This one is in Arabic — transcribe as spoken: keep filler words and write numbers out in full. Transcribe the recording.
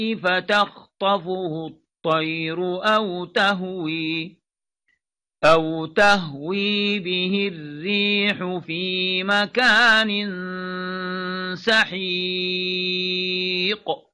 فتخطفه الطير أو تهوي أو تهوي به الريح في مكان سحيق